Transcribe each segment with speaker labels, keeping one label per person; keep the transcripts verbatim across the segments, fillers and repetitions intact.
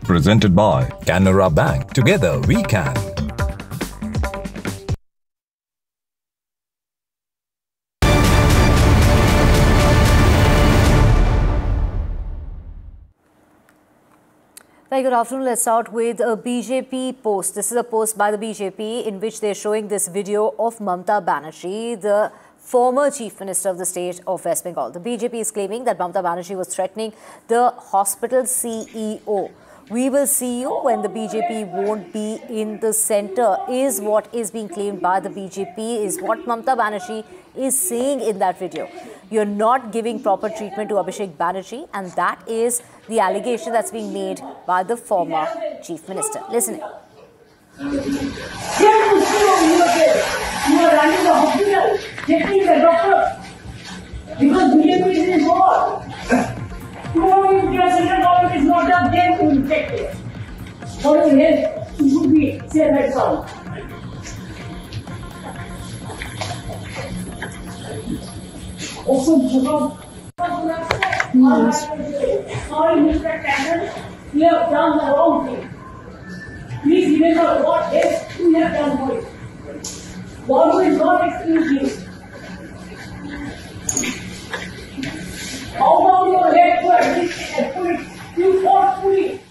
Speaker 1: Presented by Canara Bank. Together we can.
Speaker 2: Very good afternoon. Let's start with a B J P post. This is a post by the B J P in which they're showing this video of Mamata Banerjee, the former Chief Minister of the state of West Bengal. The B J P is claiming that Mamata Banerjee was threatening the hospital C E O. We will see you when the B J P won't be in the centre is what is being claimed by the B J P, is what Mamata Banerjee is saying in that video. You're not giving proper treatment to Abhishek Banerjee, and that is the allegation that's being made by the former Chief Minister. Listen.
Speaker 3: You are running the hospital, checking the doctor, because B J P is involved. Tomorrow, if your central government is not up there to inspect it, for your health, you should be safe at all. Also, sorry, Mister Tandon, you have done the wrong thing. Please remember what else you have done for it. God will not excuse you. How about your head to admit and put it, you forcefully.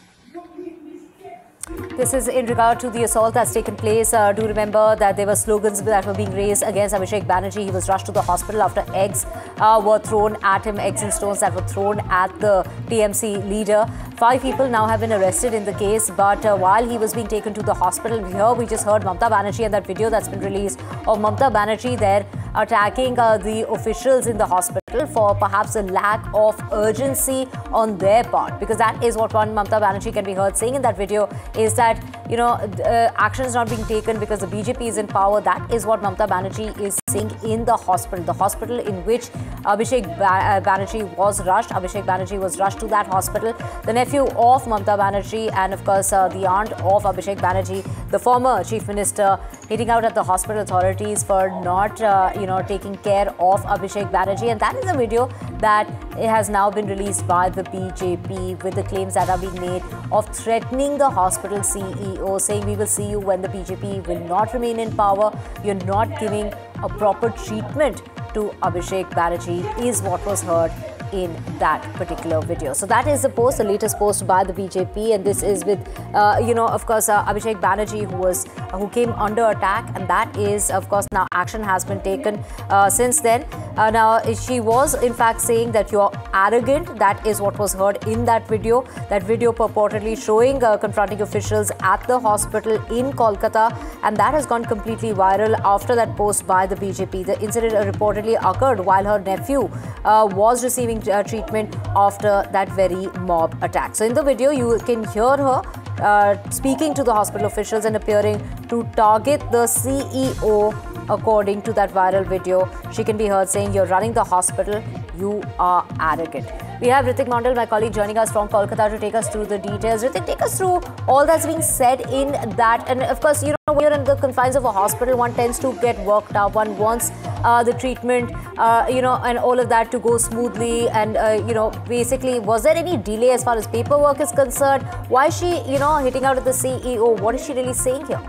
Speaker 2: This is in regard to the assault that's taken place. Uh, do remember that there were slogans that were being raised against Abhishek Banerjee. He was rushed to the hospital after eggs uh, were thrown at him, eggs and stones that were thrown at the T M C leader. Five people now have been arrested in the case, but uh, while he was being taken to the hospital, here we just heard Mamata Banerjee and that video that's been released of Mamata Banerjee there attacking uh, the officials in the hospital for perhaps a lack of urgency on their part, because that is what one Mamata Banerjee can be heard saying in that video, is that, you know, uh, action is not being taken because the B J P is in power. That is what Mamata Banerjee is saying in the hospital, the hospital in which Abhishek ba Banerjee was rushed. Abhishek Banerjee was rushed to that hospital. The nephew of Mamata Banerjee and of course uh, the aunt of Abhishek Banerjee, the former Chief Minister, hitting out at the hospital authorities for not, uh, you know, taking care of Abhishek Banerjee. And that is a video that has now been released by the B J P with the claims that are being made of threatening the hospital C E O, saying we will see you when the B J P will not remain in power. You're not giving a proper treatment to Abhishek Banerjee is what was heard in that particular video. So that is the post, the latest post by the B J P, and this is with, uh, you know, of course, uh, Abhishek Banerjee, who was uh, who came under attack, and that is, of course, now action has been taken uh, since then. Uh, now she was in fact saying that you're arrogant. That is what was heard in that video. That video purportedly showing uh, confronting officials at the hospital in Kolkata, and that has gone completely viral after that post by the B J P. The incident uh, reportedly occurred while her nephew uh, was receiving Uh, treatment after that very mob attack. So in the video you can hear her uh, speaking to the hospital officials and appearing to target the C E O. According to that viral video, she can be heard saying, "You're running the hospital, you are arrogant." We have Ritik Mandal, my colleague, joining us from Kolkata to take us through the details. Ritik, take us through all that's being said in that. And of course, you know, when you're in the confines of a hospital, one tends to get worked up. One wants uh, the treatment, uh, you know, and all of that to go smoothly. And, uh, you know, basically, was there any delay as far as paperwork is concerned? Why is she, you know, hitting out at the C E O? What is she really saying here?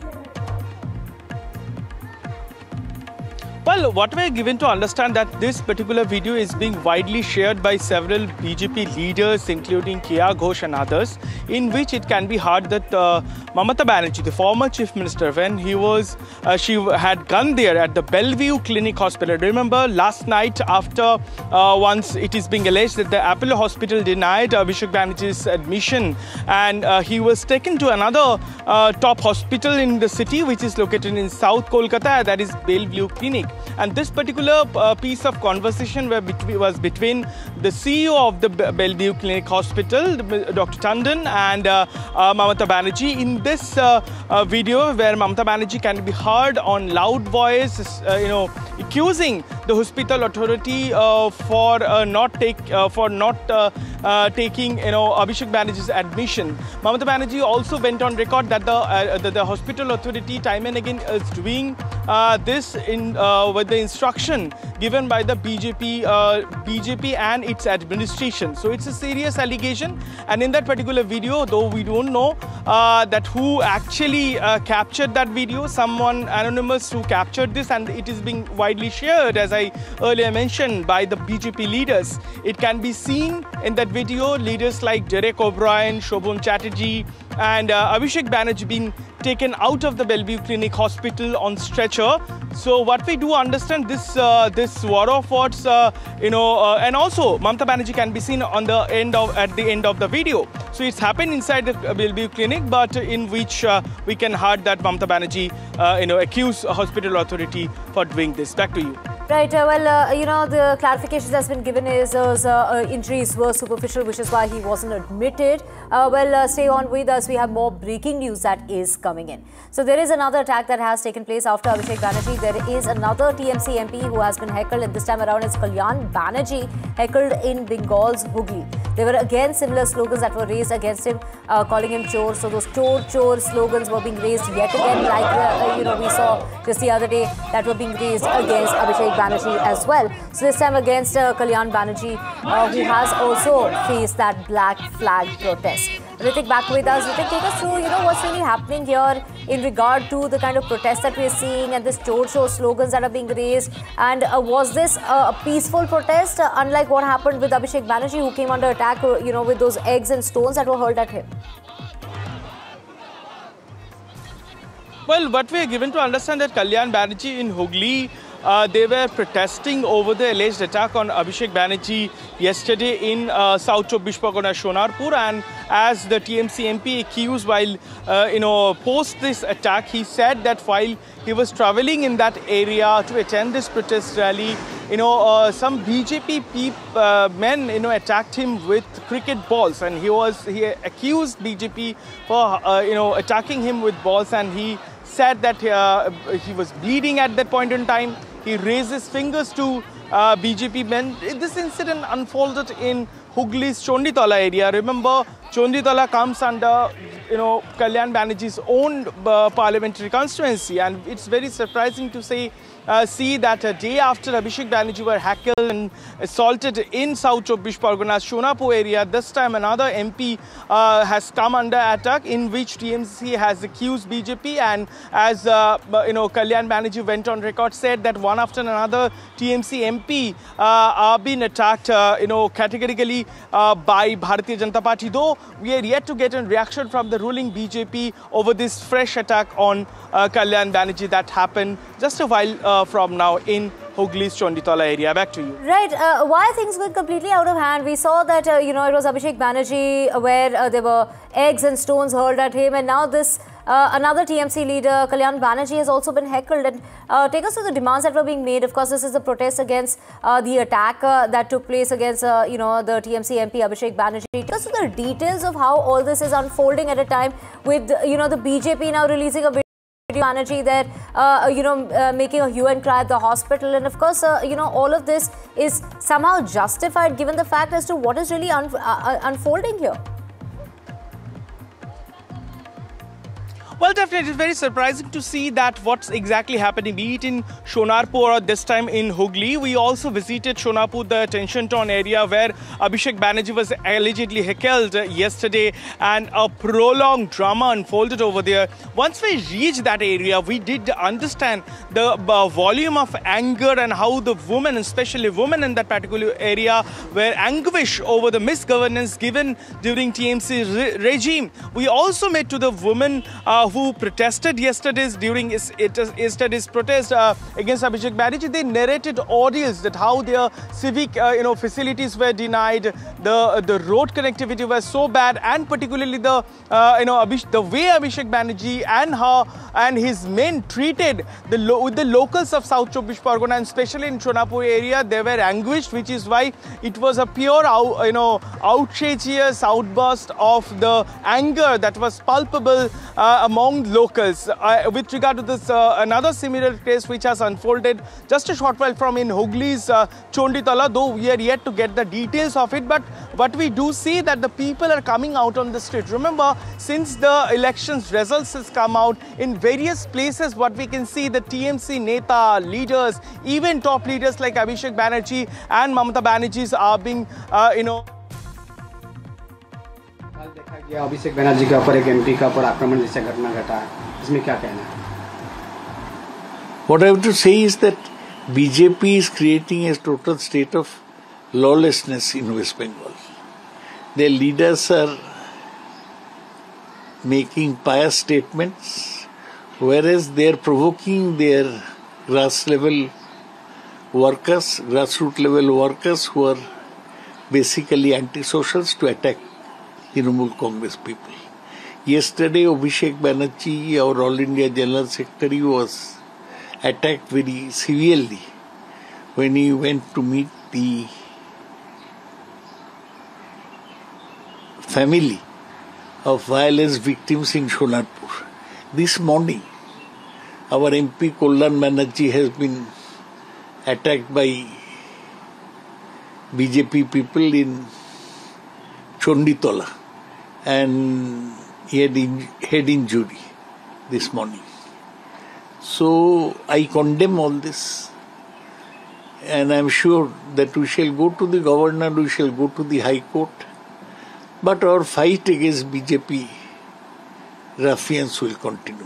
Speaker 4: Well, what we're given to understand that this particular video is being widely shared by several B J P leaders, including Kiya Ghosh and others, in which it can be heard that uh, Mamata Banerjee, the former Chief Minister, when he was, uh, she had gone there at the Bellevue Clinic Hospital. Remember last night after uh, once it is being alleged that the Apollo Hospital denied Abhishek Banerjee's admission, and uh, he was taken to another uh, top hospital in the city, which is located in South Kolkata, that is Bellevue Clinic. And this particular uh, piece of conversation were between, was between the C E O of the Bellevue Clinic Hospital, Doctor Tandon, and uh, uh, Mamata Banerjee. In this uh, uh, video, where Mamata Banerjee can be heard on loud voice, uh, you know, accusing the hospital authority uh, for uh, not take uh, for not uh, uh, taking, you know, Abhishek Banerjee's admission. Mamata Banerjee also went on record that the uh, the, the hospital authority time and again is doing uh, this in uh, uh, with the instruction given by the B J P, uh, B J P and its administration. So it's a serious allegation, and in that particular video, though we don't know uh, that who actually uh, captured that video, someone anonymous who captured this, and it is being widely shared, as I earlier mentioned, by the B J P leaders. It can be seen in that video, leaders like Derek O'Brien, Shobhan Chatterjee and uh, Abhishek Banerjee being taken out of the Bellevue Clinic Hospital on stretcher. So what we do understand, this uh, this war of words, uh, you know, uh, and also Mamata Banerjee can be seen on the end of at the end of the video. So it's happened inside the Bellevue Clinic, but in which uh, we can heard that Mamata Banerjee, uh, you know, accused a hospital authority for doing this. Back to you.
Speaker 2: Right, uh, well, uh, you know, the clarification that's been given is those uh, uh, injuries were superficial, which is why he wasn't admitted. Uh, well, uh, stay on with us. We have more breaking news that is coming in. So there is another attack that has taken place after Abhishek Banerjee. There is another T M C M P who has been heckled, and this time around it's Kalyan Banerjee, heckled in Bengal's Hooghly. There were again similar slogans that were raised against him, uh, calling him chore. So those chore, chore slogans were being raised yet again, like, uh, you know, we saw just the other day that were being raised against Abhishek Banerjee as well. So this time against uh, Kalyan Banerjee, uh, who has also faced that black flag protest. Ritik, back with us. Ritik, take us through, you know, what's really happening here in regard to the kind of protests that we're seeing and this chore show slogans that are being raised. And uh, was this uh, a peaceful protest, uh, unlike what happened with Abhishek Banerjee, who came under attack, uh, you know, with those eggs and stones that were hurled at him?
Speaker 4: Well, what we are given to understand that Kalyan Banerjee in Hooghly, Uh, they were protesting over the alleged attack on Abhishek Banerjee yesterday in uh, South Chobbish Pargona, Shonarpur, and as the T M C M P accused while, uh, you know, post this attack, he said that while he was traveling in that area to attend this protest rally, you know, uh, some B J P peop, uh, men, you know, attacked him with cricket balls, and he was, he accused B J P for, uh, you know, attacking him with balls, and he said that uh, he was bleeding at that point in time. He raised his fingers to uh, B J P men. This incident unfolded in Hooghly's Chonditala area. Remember, Chonditala comes under, you know, Kalyan Banerjee's own uh, parliamentary constituency, and it's very surprising to say, uh, see that a day after Abhishek Banerjee were heckled and assaulted in South Chobbish Pargana's Shonarpur area, this time another M P uh, has come under attack, in which T M C has accused B J P, and as uh, you know, Kalyan Banerjee went on record, said that one after another T M C M P uh, are being attacked, uh, you know, categorically uh, by Bharatiya Janata Party, though we are yet to get a reaction from the ruling B J P over this fresh attack on uh, Kalyan Banerjee that happened just a while uh, from now in Hooghly's Chonditala area. Back to you.
Speaker 2: Right. Uh, why things went completely out of hand? We saw that, uh, you know, it was Abhishek Banerjee where uh, there were eggs and stones hurled at him, and now this uh, another T M C leader, Kalyan Banerjee, has also been heckled. And uh, take us to the demands that were being made. Of course, this is a protest against uh, the attack uh, that took place against, uh, you know, the T M C M P Abhishek Banerjee. Take us to the details of how all this is unfolding at a time with, you know, the B J P now releasing a video Banerjee there, uh, you know, uh, making a hue and cry at the hospital, and of course, uh, you know, all of this is somehow justified given the fact as to what is really un uh, unfolding here.
Speaker 4: Well, definitely, it's very surprising to see that what's exactly happening, be it in Shonarpur or this time in Hooghly. We also visited Shonarpur, the Tension Town area where Abhishek Banerjee was allegedly heckled yesterday, and a prolonged drama unfolded over there. Once we reached that area, we did understand the uh, volume of anger and how the women, especially women in that particular area, were anguished over the misgovernance given during T M C re regime. We also met to the women uh, who protested yesterday's during his, it, yesterday's protest uh, against Abhishek Banerjee. They narrated audios that how their civic uh, you know facilities were denied, the the road connectivity was so bad, and particularly the uh, you know Abhish, the way Abhishek Banerjee and her and his men treated the lo with the locals of South Chobbish Pargana, and especially in Shonarpur area, they were anguished, which is why it was a pure out, you know outrageous outburst of the anger that was palpable uh, among among locals. Uh, with regard to this, uh, another similar case which has unfolded just a short while from in Hugli's uh, Chonditala, though we are yet to get the details of it, but what we do see that the people are coming out on the street. Remember, since the elections results has come out, in various places what we can see, the T M C Neta, leaders, even top leaders like Abhishek Banerjee and Mamata Banerjee are being, uh, you know,
Speaker 5: Abhishek Banerjee के ऊपर एक MP का ऊपर आक्रमण जैसा घटना घटा है, इसमें क्या कहना है?
Speaker 6: What I have to say is that B J P is creating a total state of lawlessness in West Bengal. Their leaders are making pious statements, whereas they are provoking their grass level workers, grassroots level workers who are basically anti-socials to attack Trinamool Congress people. Yesterday, Abhishek Banerjee, our All India General Secretary, was attacked very severely when he went to meet the family of violence victims in Sonarpur. This morning, our M P Kalyan Banerjee has been attacked by B J P people in Chonditala, and he had in, head injury this morning. So I condemn all this, and I am sure that we shall go to the governor, we shall go to the High Court, but our fight against B J P ruffians will continue.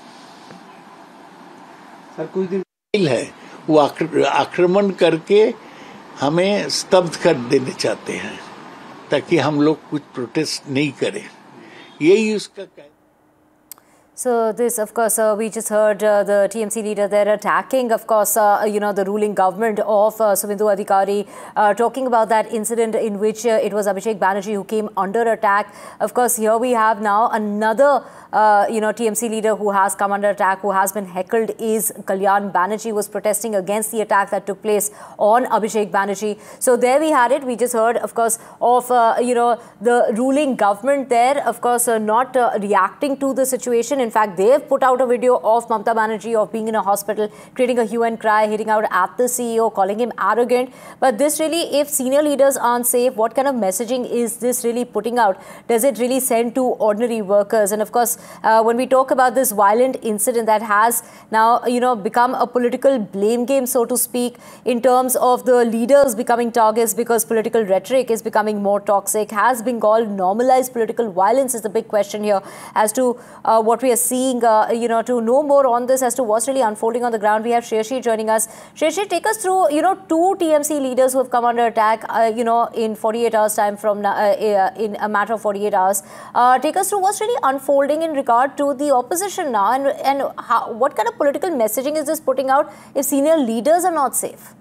Speaker 5: Sir कुछ दिन
Speaker 6: है वो आक्रमण करके हमें स्तब्ध कर देने चाहते हैं ताकि हम लोग कुछ प्रोटेस्ट नहीं करें, यही उसका कहना।
Speaker 2: So this, of course, uh, we just heard uh, the T M C leader there attacking, of course, uh, you know, the ruling government of uh, Suvendu Adhikari, uh, talking about that incident in which uh, it was Abhishek Banerjee who came under attack. Of course, here we have now another, uh, you know, T M C leader who has come under attack, who has been heckled, is Kalyan Banerjee, was protesting against the attack that took place on Abhishek Banerjee. So there we had it. We just heard, of course, of, uh, you know, the ruling government there, of course, uh, not uh, reacting to the situation. In fact, they have put out a video of Mamata Banerjee of being in a hospital, creating a hue and cry, hitting out at the C E O, calling him arrogant. But this really, if senior leaders aren't safe, what kind of messaging is this really putting out? Does it really send to ordinary workers? And of course, uh, when we talk about this violent incident that has now, you know, become a political blame game, so to speak, in terms of the leaders becoming targets because political rhetoric is becoming more toxic, has Bengal normalized political violence is the big question here as to uh, what we are seeing, uh, you know, to know more on this as to what's really unfolding on the ground. We have Shreyashi joining us. Shreyashi, take us through, you know, two T M C leaders who have come under attack, uh, you know, in forty-eight hours time from, uh, uh, in a matter of forty-eight hours. Uh, take us through what's really unfolding in regard to the opposition now, and, and how, what kind of political messaging is this putting out if senior leaders are not safe?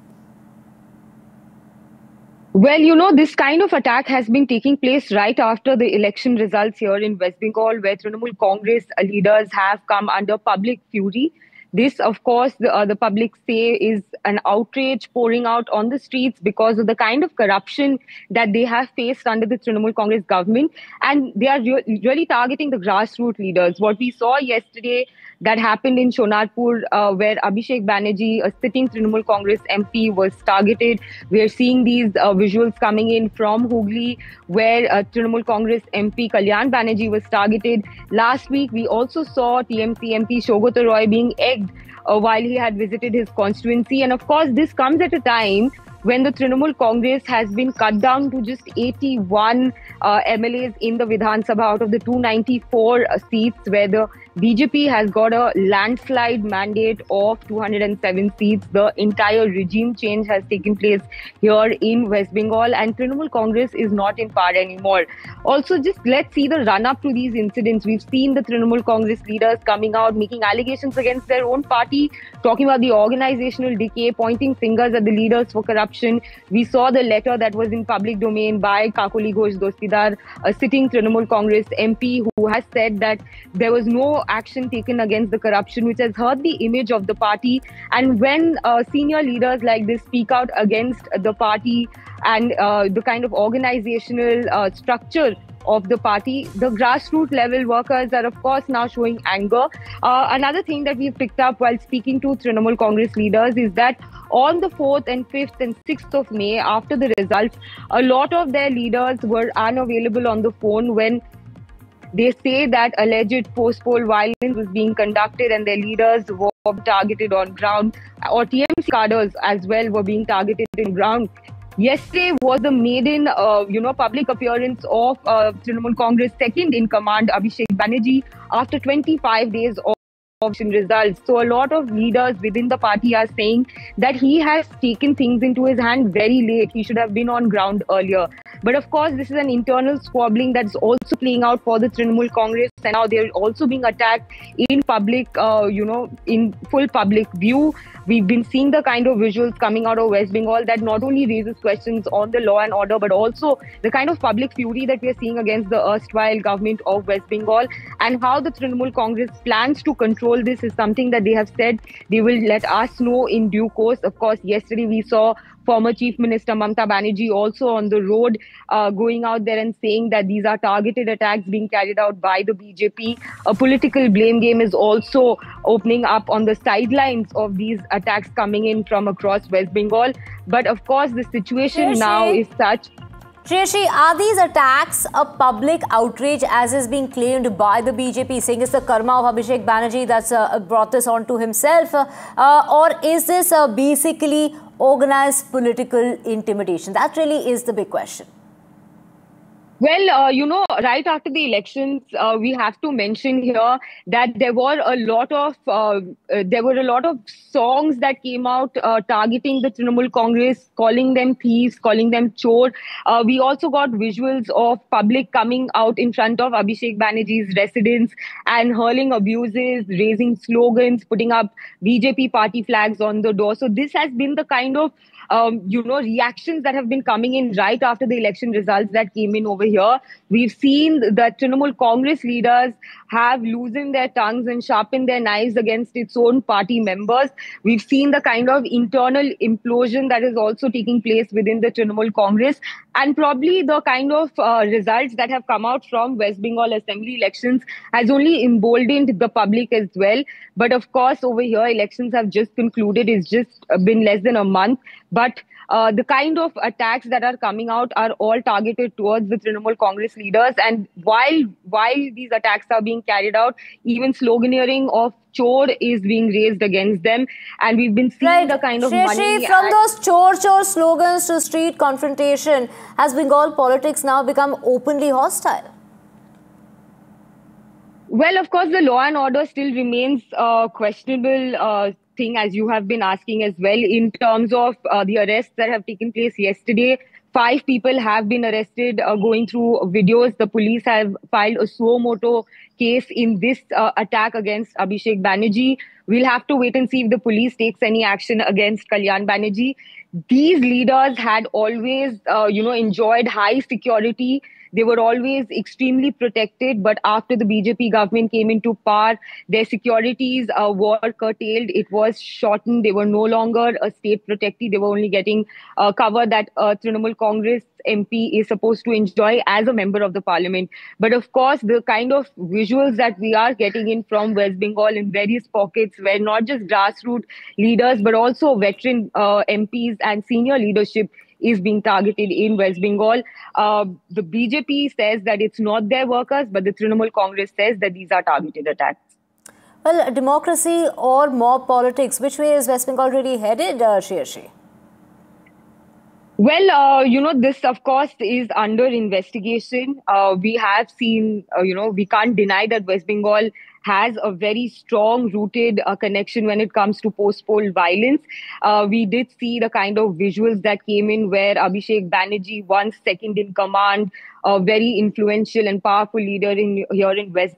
Speaker 7: Well, you know, this kind of attack has been taking place right after the election results here in West Bengal, where Trinamool Congress leaders have come under public fury. This, of course, the, uh, the public say is an outrage pouring out on the streets because of the kind of corruption that they have faced under the Trinamool Congress government. And they are re really targeting the grassroots leaders. What we saw yesterday that happened in Sonarpur, uh, where Abhishek Banerjee, a sitting Trinamool Congress M P, was targeted. We are seeing these uh, visuals coming in from Hugli, where uh, Trinamool Congress M P Kalyan Banerjee was targeted. Last week, we also saw T M C M P Saugata Roy being egged uh, while he had visited his constituency. And of course, this comes at a time when the Trinamool Congress has been cut down to just eighty-one uh, M L As in the Vidhan Sabha out of the two hundred ninety-four uh, seats, where the B J P has got a landslide mandate of two hundred seven seats. The entire regime change has taken place here in West Bengal, and Trinamool Congress is not in power anymore. Also, just let's see the run-up to these incidents. We've seen the Trinamool Congress leaders coming out, making allegations against their own party, talking about the organizational decay, pointing fingers at the leaders for corruption. We saw the letter that was in public domain by Kakoli Ghosh Dostidar, a sitting Trinamool Congress M P, who has said that there was no action taken against the corruption, which has hurt the image of the party. And when uh, senior leaders like this speak out against the party and uh, the kind of organizational uh, structure of the party. The grassroots level workers are, of course, now showing anger. Uh, another thing that we've picked up while speaking to Trinamool Congress leaders is that on the fourth and fifth and sixth of May, after the results, a lot of their leaders were unavailable on the phone when they say that alleged post-poll violence was being conducted and their leaders were targeted on ground, or T M C cadres as well were being targeted on ground. Yesterday was the maiden, uh, you know, public appearance of uh, Trinamool Congress second in command, Abhishek Banerjee, after twenty-five days of election results. So a lot of leaders within the party are saying that he has taken things into his hand very late. He should have been on ground earlier. But of course, this is an internal squabbling that's also playing out for the Trinamool Congress, and now they're also being attacked in public, uh, you know, in full public view. We've been seeing the kind of visuals coming out of West Bengal that not only raises questions on the law and order, but also the kind of public fury that we're seeing against the erstwhile government of West Bengal, and how the Trinamool Congress plans to control this is something that they have said they will let us know in due course. Of course, yesterday we saw former Chief Minister Mamata Banerjee also on the road uh, going out there and saying that these are targeted attacks being carried out by the B J P. A political blame game is also opening up on the sidelines of these attacks coming in from across West Bengal. But of course, the situation
Speaker 2: Shreyashi,
Speaker 7: now is such.
Speaker 2: Shreyashi, are these attacks a public outrage as is being claimed by the B J P, saying it's the karma of Abhishek Banerjee that's uh, brought this on to himself? Uh, or is this uh, basically organized political intimidation? That really is the big question.
Speaker 7: Well, uh, you know, right after the elections, uh, we have to mention here that there were a lot of uh, uh, there were a lot of songs that came out uh, targeting the Trinamool Congress, calling them thieves, calling them chor. Uh, we also got visuals of public coming out in front of Abhishek Banerjee's residence and hurling abuses, raising slogans, putting up B J P party flags on the door. So this has been the kind of Um, you know, reactions that have been coming in right after the election results that came in over here. We've seen that Trinamool Congress leaders have loosened their tongues and sharpened their knives against its own party members. We've seen the kind of internal implosion that is also taking place within the Trinamool Congress, and probably the kind of uh, results that have come out from West Bengal assembly elections has only emboldened the public as well. But of course, over here, elections have just concluded. It's just been less than a month. But uh, the kind of attacks that are coming out are all targeted towards the Trinamool Congress leaders. And while while these attacks are being carried out, even sloganeering of chor is being raised against them. And we've been seeing
Speaker 2: right.
Speaker 7: the kind of
Speaker 2: Shreyashi,
Speaker 7: money.
Speaker 2: From those chor chor slogans to street confrontation, has Bengal politics now become openly hostile?
Speaker 7: Well, of course, the law and order still remains uh, questionable. Uh, thing, as you have been asking as well, in terms of uh, the arrests that have taken place yesterday. Five people have been arrested uh, going through videos. The police have filed a suo moto case in this uh, attack against Abhishek Banerjee. We'll have to wait and see if the police takes any action against Kalyan Banerjee. These leaders had always, uh, you know, enjoyed high security. They were always extremely protected, but after the B J P government came into power, their securities uh, were curtailed. It was shortened. They were no longer a state protectee. They were only getting uh, cover that uh, Trinamool Congress M P is supposed to enjoy as a member of the parliament. But of course, the kind of visuals that we are getting in from West Bengal in various pockets, where not just grassroots leaders, but also veteran uh, M Ps and senior leadership is being targeted in West Bengal. Uh, the B J P says that it's not their workers, but the Trinamool Congress says that these are targeted attacks.
Speaker 2: Well, democracy or mob politics, which way is West Bengal really headed, uh, Shreyashi?
Speaker 7: Well, uh, you know, this, of course, is under investigation. Uh, we have seen, uh, you know, we can't deny that West Bengal has a very strong rooted uh, connection when it comes to post-poll violence. Uh, we did see the kind of visuals that came in where Abhishek Banerjee, once second in command, a very influential and powerful leader in here in West,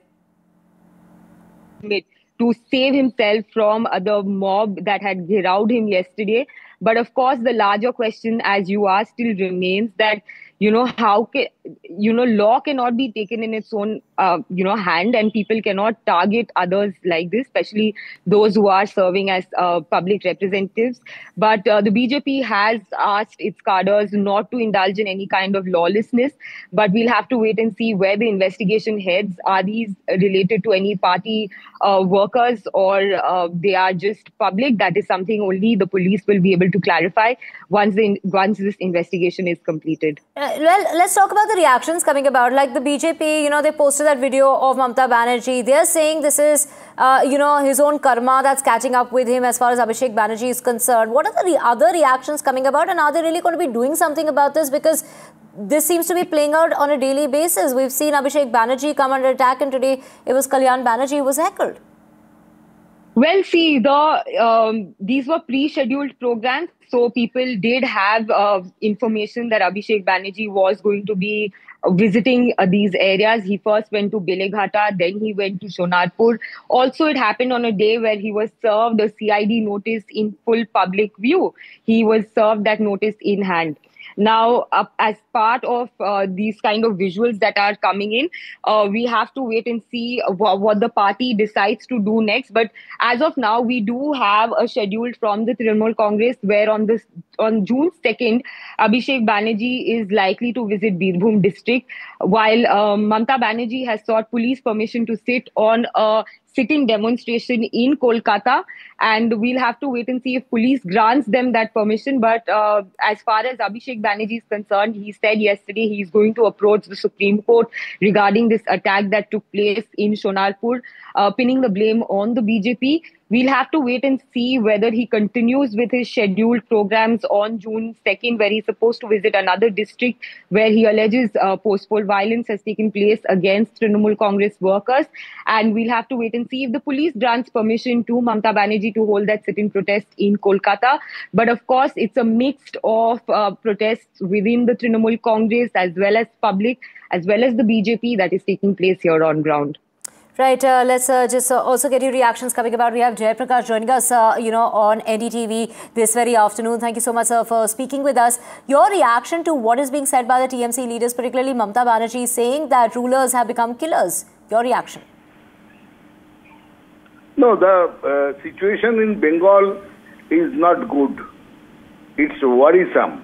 Speaker 7: to save himself from uh, the mob that had gheraoed him yesterday. But of course, the larger question, as you asked, still remains that, you know, how can, you know, law cannot be taken in its own, uh, you know, hand, and people cannot target others like this, especially those who are serving as uh, public representatives. But uh, the B J P has asked its cadres not to indulge in any kind of lawlessness. But we'll have to wait and see where the investigation heads. Are these related to any party uh, workers, or uh, they are just public? That is something only the police will be able to clarify once the once this investigation is completed.
Speaker 2: Uh, well, let's talk about the reactions coming about. Like the B J P, you know, they posted that video of Mamata Banerjee. They're saying this is, uh, you know, his own karma that's catching up with him as far as Abhishek Banerjee is concerned. What are the re other reactions coming about, and are they really going to be doing something about this? Because this seems to be playing out on a daily basis. We've seen Abhishek Banerjee come under attack, and today it was Kalyan Banerjee who was heckled.
Speaker 7: Well, see, the um, these were pre-scheduled programs, so people did have uh, information that Abhishek Banerjee was going to be visiting uh, these areas. He first went to Beleghata, then he went to Shonarpur. Also, it happened on a day where he was served a C I D notice in full public view. He was served that notice in hand. Now, uh, as part of uh, these kind of visuals that are coming in, uh, we have to wait and see wh what the party decides to do next. But as of now, we do have a schedule from the Trinamool Congress where on this on June second, Abhishek Banerjee is likely to visit Birbhum district, while um, Mamata Banerjee has sought police permission to sit on a sitting demonstration in Kolkata, and we'll have to wait and see if police grants them that permission. But uh, as far as Abhishek Banerjee is concerned, he said yesterday he's going to approach the Supreme Court regarding this attack that took place in Shonarpur, uh, pinning the blame on the B J P. We'll have to wait and see whether he continues with his scheduled programs on June second, where he's supposed to visit another district where he alleges uh, post-poll violence has taken place against Trinamool Congress workers. And we'll have to wait and see if the police grants permission to Mamata Banerjee to hold that sit-in protest in Kolkata. But of course, it's a mix of uh, protests within the Trinamool Congress as well as public, as well as the B J P that is taking place here on ground.
Speaker 2: Right, uh, let's uh, just uh, also get your reactions coming about. We have Jay Prakash joining us, uh, you know, on N D T V this very afternoon. Thank you so much, sir, for speaking with us. Your reaction to what is being said by the T M C leaders, particularly Mamata Banerjee, saying that rulers have become killers. Your reaction?
Speaker 8: No, the uh, situation in Bengal is not good. It's worrisome.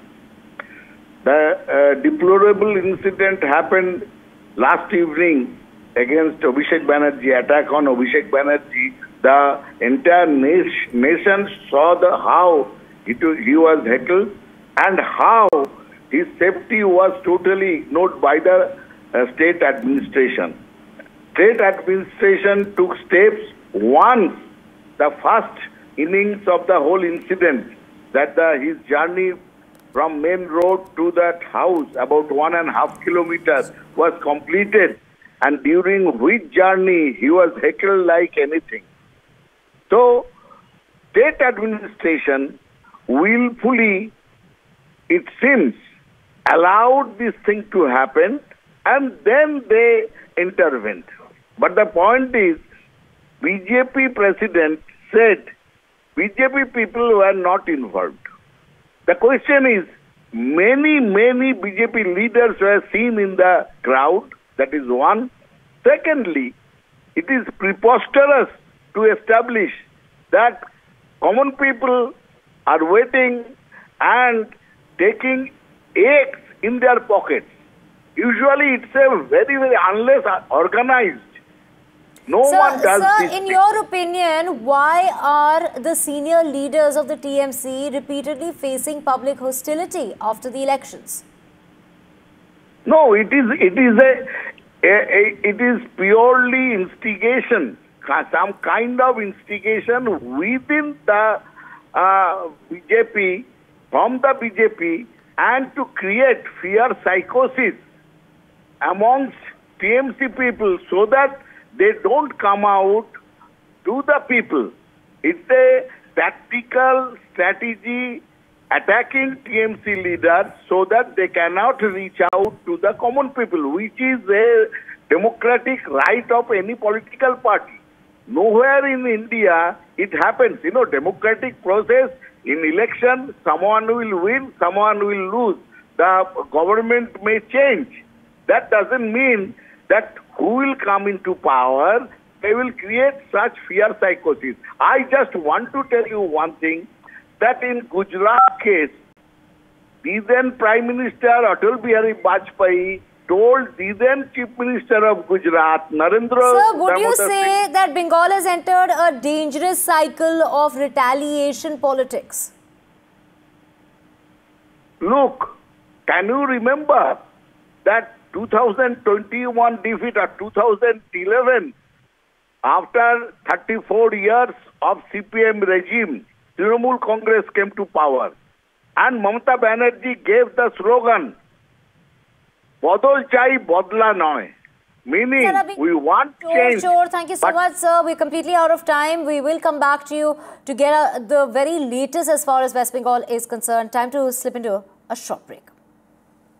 Speaker 8: The uh, deplorable incident happened last evening against Abhishek Banerjee, attack on Abhishek Banerjee. The entire nation saw the how it, he was heckled and how his safety was totally ignored by the uh, state administration. State administration took steps once the first innings of the whole incident, that the, his journey from main road to that house, about one and a half kilometers, was completed, and during which journey he was heckled like anything. So, state administration willfully, it seems, allowed this thing to happen, and then they intervened. But the point is, B J P president said B J P people were not involved. The question is, many, many B J P leaders were seen in the crowd. That is one. Secondly, it is preposterous to establish that common people are waiting and taking eggs in their pockets. Usually it's a very, very unless organized. No
Speaker 2: sir,
Speaker 8: one does
Speaker 2: sir,
Speaker 8: this.
Speaker 2: In your opinion, why are the senior leaders of the T M C repeatedly facing public hostility after the elections?
Speaker 8: No, it is it is a, a, a it is purely instigation, some kind of instigation within the uh, B J P, from the B J P, and to create fear psychosis amongst T M C people so that they don't come out to the people. It's a tactical strategy attacking T M C leaders so that they cannot reach out to the common people, which is a democratic right of any political party. Nowhere in India it happens. You know, democratic process in election, someone will win, someone will lose. The government may change. That doesn't mean that who will come into power, they will create such fear psychosis. I just want to tell you one thing, that in Gujarat case, the then Prime Minister Atal Bihari Vajpayee told the then Chief Minister of Gujarat, Narendra
Speaker 2: Sir, would you
Speaker 8: Damodar
Speaker 2: say
Speaker 8: Singh,
Speaker 2: that Bengal has entered a dangerous cycle of retaliation politics?
Speaker 8: look, can you remember that two thousand twenty-one defeat or two thousand eleven, after thirty-four years of C P M regime, Trinamool Congress came to power. And Mamata Banerjee gave the slogan, Bodol chai, bodla noy. Meaning,
Speaker 2: Sir, Abhi-
Speaker 8: we want
Speaker 2: Sure,
Speaker 8: change.
Speaker 2: sure. Thank you so
Speaker 8: but
Speaker 2: much, sir. We're completely out of time. We will come back to you to get uh, the very latest as far as West Bengal is concerned. Time to slip into a short break.